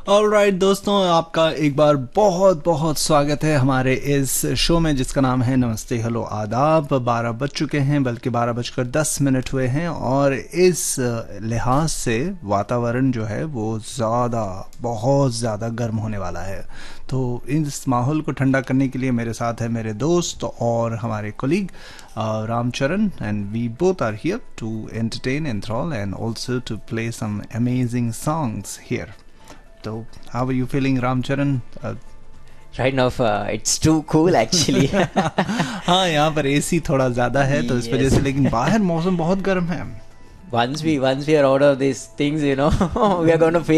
Alright दोस्तों, आपका एक बार बहुत बहुत स्वागत है हमारे इस शो में जिसका नाम है नमस्ते हेलो आदाब। 12 बज चुके हैं, बल्कि 12:10 हुए हैं और इस लिहाज से वातावरण जो है वो बहुत ज़्यादा गर्म होने वाला है। तो इस माहौल को ठंडा करने के लिए मेरे साथ है मेरे दोस्त और हमारे colleague Ramcharan, and we both are here to entertain, enthrall and also to play some amazing songs here. So, how are you feeling, Ramcharan? Right now, it's too cool actually. हाँ, यहाँ पर एसी थोड़ा ज़्यादा है तो इस वजह से, लेकिन बाहर मौसम बहुत गर्म है। Once we are out of these things, we are going to face